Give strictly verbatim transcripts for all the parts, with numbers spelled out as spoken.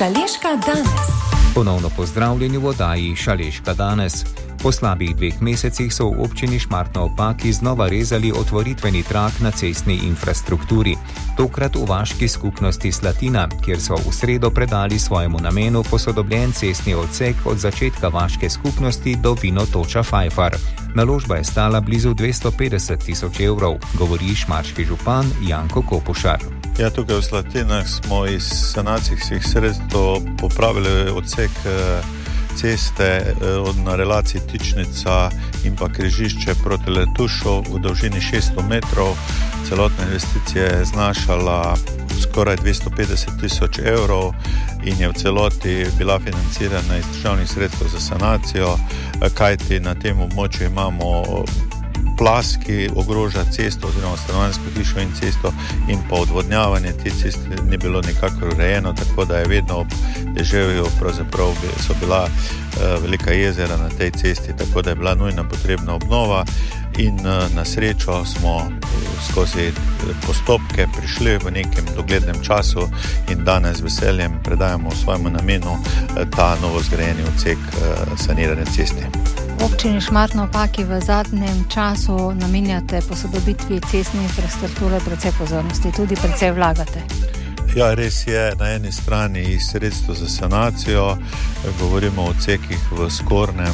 Šaleška danes. Ponovno pozdravljeni v oddaji Šaleška danes. Po slabih dveh mesecih so v občini Šmartno ob Paki znova rezali otvoritveni trak na cestni infrastrukturi. Tokrat v vaški skupnosti Slatina, kjer so v sredo predali svojemu namenu posodobljen cestni odsek od začetka vaške skupnosti do Vinotoča Fajfar. Naložba je stala blizu dvesto petdeset tisoč evrov, govori šmarški župan Janko Kopušar. Ja, tukaj v Slatinah smo iz sanacijskih sredstev popravili odsek ceste na relaciji Tičnica in pa križišče proti Letušu v dolžini šeststo metrov. Celotna investicija je znašala skoraj dvesto petdeset tisoč evrov in je v celoti bila financirana iz državnih sredstev za sanacijo, kajti na tem območju imamo plas, ki ogroža cesto oziroma stanovanjsko hišo in cesto in pa odvodnjavanje te ceste ni bilo nikakor urejeno, tako da je vedno ob deževju pravzaprav so bila uh, velika jezera na tej cesti, tako da je bila nujna potrebna obnova in uh, na srečo smo uh, skozi postopke prišli v nekem doglednem času in danes z veseljem predajamo svojemu namenu uh, ta novo zgrajeni odsek uh, sanirane ceste. V občini Šmartno ob Paki v zadnjem času namenjate posodobitvi cestne infrastrukture precej pozornosti, tudi precej vlagate. Ja, res je, na eni strani iz sredstev za sanacijo, govorimo o odsekih v Skornem,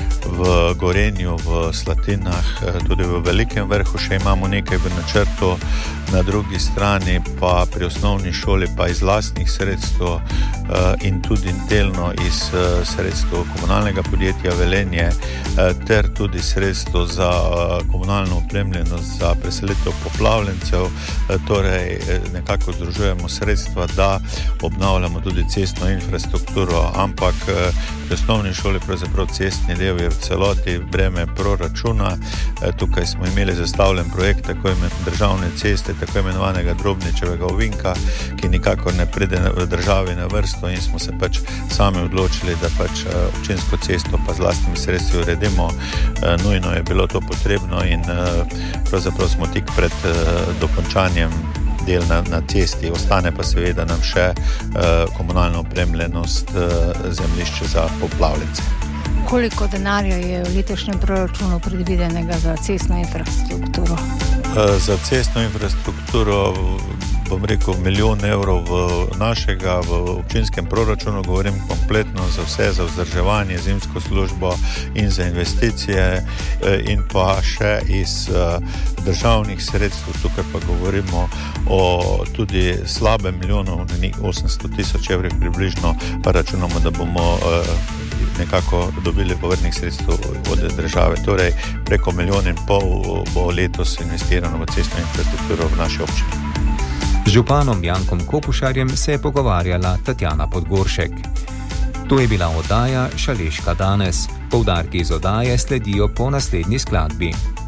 v Gorenju, v Slatinah, tudi v Velikem Vrhu še imamo nekaj v načrtu, na drugi strani pa pri osnovni šoli pa iz lastnih sredstev in tudi delno iz sredstev komunalnega podjetja Velenje ter tudi sredstev za komunalno opremljenost za preselitev poplavljencev, torej nekako združujemo sredstva, da obnavljamo tudi cestno infrastrukturo, ampak pri osnovni šoli pravzaprav cestni del je v celoti breme proračuna. Tukaj smo imeli zastavljen projekt tako imenovane državne ceste, tako imenovanega Drobničevega ovinka, ki nikakor ne pride v državi na vrsto in smo se pač sami odločili, da pač občinsko cesto pa z lastnimi sredstvi uredimo. Nujno je bilo to potrebno in pravzaprav smo tik pred dokončanjem del na, na cesti, ostane pa seveda nam še uh, komunalna opremljenost uh, zemljišče za poplavljence. Koliko denarja je v letošnjem proračunu predvidenega za cestno infrastrukturo? Uh, za cestno infrastrukturo bom rekel milijon evrov v našega, v občinskem proračunu, govorim kompletno za vse, za vzdrževanje, zimsko službo in za investicije in pa še iz državnih sredstev, tukaj pa govorimo o tudi slabem milijonu, osemsto tisoč evrov približno, pa računamo, da bomo nekako dobili povrtnih sredstev od države. Torej, preko milijon in pol bo letos investirano v cestno infrastrukturo v naši občini. Z županom Jankom Kopušarjem se je pogovarjala Tatjana Podgoršek. To je bila oddaja Šaleška danes. Poudarki iz oddaje sledijo po naslednji skladbi.